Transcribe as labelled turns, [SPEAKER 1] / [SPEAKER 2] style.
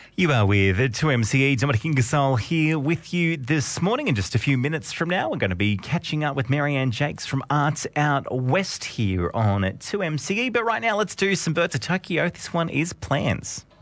[SPEAKER 1] You are with 2MCE. Dominic Ingersoll here with you this morning. In just a few minutes from now, we're going to be catching up with Marianne Jakes from Arts Out West here on 2MCE. But right now, let's do some Birds of Tokyo. This one is Plans.